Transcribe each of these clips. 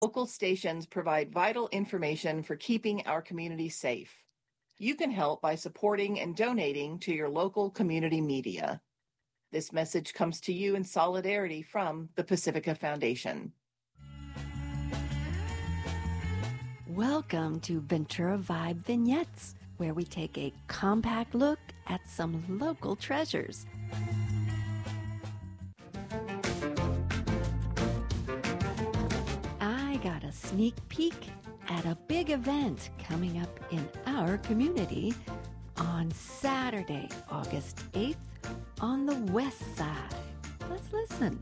Local stations provide vital information for keeping our community safe. You can help by supporting and donating to your local community media. This message comes to you in solidarity from the Pacifica Foundation. Welcome to Ventura Vibe Vignettes, where we take a compact look at some local treasures. I got a sneak peek at a big event coming up in our community on Saturday, August 8th on the west side. Let's listen.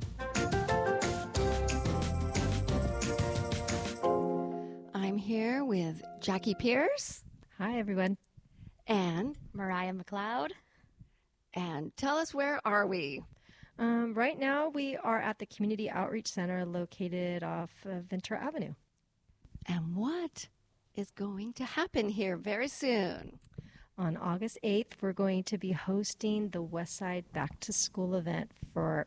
I'm here with Jackie Pierce. Hi, everyone. And Mariah McLeod. And tell us, where are we? Right now, we are at the Community Outreach Center located off of Ventura Avenue. And what is going to happen here very soon? On August 8th, we're going to be hosting the Westside Back to School event for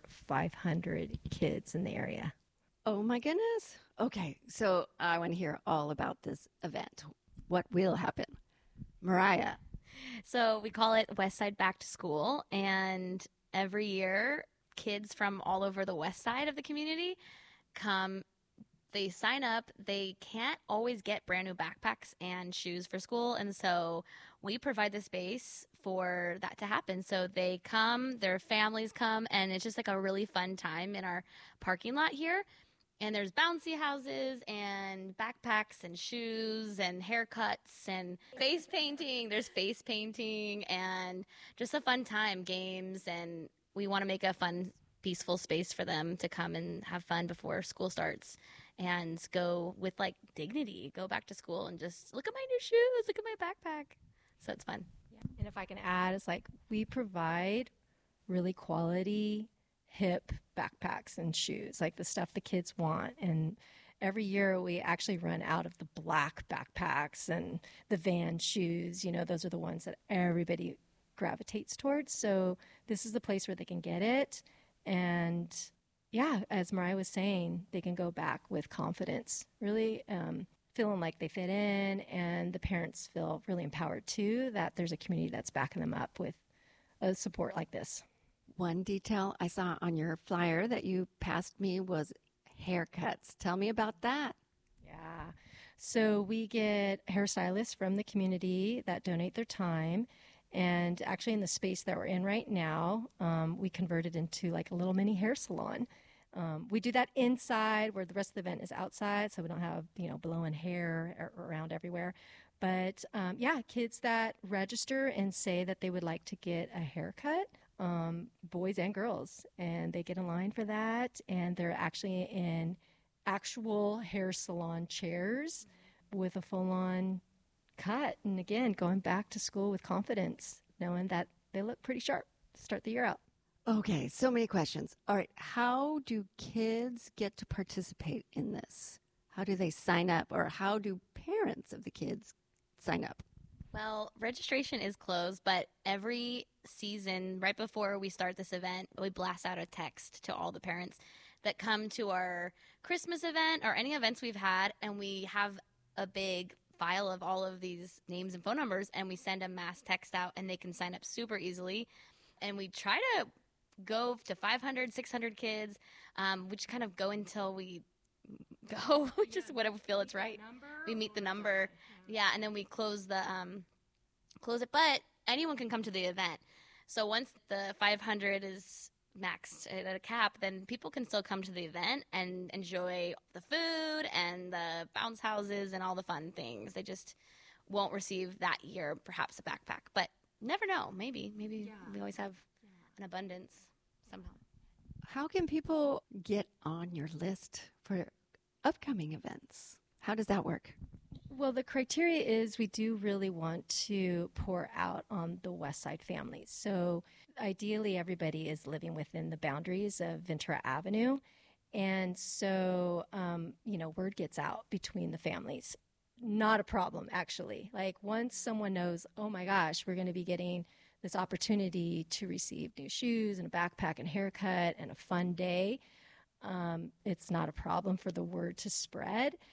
500 kids in the area. Oh, my goodness. Okay, so I want to hear all about this event. What will happen? Mariah. So we call it Westside Back to School, and every year kids from all over the west side of the community come. They sign up. They can't always get brand new backpacks and shoes for school, and so we provide the space for that to happen. So they come, their families come, and it's just like a really fun time in our parking lot here. And there's bouncy houses and backpacks and shoes and haircuts and face painting. There's face painting and just a fun time, games. And we want to make a fun, peaceful space for them to come and have fun before school starts and go with like dignity, go back to school and just look at my new shoes, look at my backpack. So it's fun. Yeah. And if I can add, it's like we provide really quality hip backpacks and shoes, like the stuff the kids want. And every year we actually run out of the black backpacks and the Van shoes. You know, those are the ones that everybody gravitates towards. So this is the place where they can get it. And yeah, as Mariah was saying, they can go back with confidence, really feeling like they fit in, and the parents feel really empowered too, that there's a community that's backing them up with a support like this. One detail I saw on your flyer that you passed me was haircuts. Tell me about that. Yeah. So we get hairstylists from the community that donate their time. And actually in the space that we're in right now, we converted into like a little mini hair salon. We do that inside where the rest of the event is outside, so we don't have, blowing hair around everywhere. But yeah, kids that register and say that they would like to get a haircut, boys and girls, and they get in line for that, and they're actually in actual hair salon chairs with a full-on cut. And again, going back to school with confidence, knowing that they look pretty sharp to start the year out. Okay, so many questions. All right, how do kids get to participate in this? How do they sign up, or how do parents of the kids sign up? Well, registration is closed, but every season, right before we start this event, we blast out a text to all the parents that come to our Christmas event or any events we've had, and we have a big file of all of these names and phone numbers, and we send a mass text out, and they can sign up super easily. And we try to go to 500, 600 kids. We just kind of go until we go, just whatever feel it's right. We meet the number. Yeah, and then we close it. But anyone can come to the event. So once the 500 is maxed at a cap, then people can still come to the event and enjoy the food and the bounce houses and all the fun things. They just won't receive that year perhaps a backpack. But never know. Maybe we always have an abundance somehow. How can people get on your list for upcoming events? How does that work? Well, the criteria is we do really want to pour out on the West Side families. So ideally, everybody is living within the boundaries of Ventura Avenue. And so, word gets out between the families. Not a problem, actually. Like once someone knows, oh my gosh, we're going to be getting this opportunity to receive new shoes and a backpack and haircut and a fun day, it's not a problem for the word to spread.